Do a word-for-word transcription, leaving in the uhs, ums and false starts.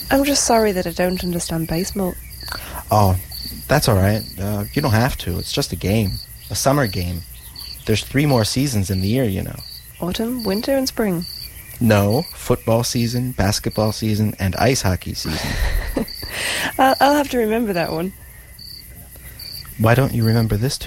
I'm just sorry that I don't understand baseball. Oh, that's all right. Uh, you don't have to. It's just a game. A summer game. There's three more seasons in the year, you know. Autumn, winter, and spring. No, football season, basketball season, and ice hockey season. I'll, I'll have to remember that one. Why don't you remember this too?